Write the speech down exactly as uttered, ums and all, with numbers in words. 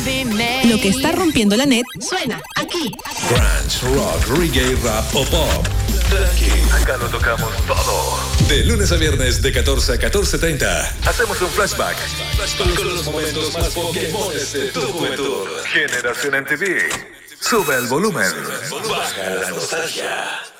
Lo que está rompiendo la net suena aquí. Grunge, rock, reggae, rap o pop. Aquí, acá lo tocamos todo. De lunes a viernes de catorce a catorce treinta. Hacemos un flashback con los momentos más Pokémones de tu juventud. Generación M T V. Sube el volumen. Baja la nostalgia.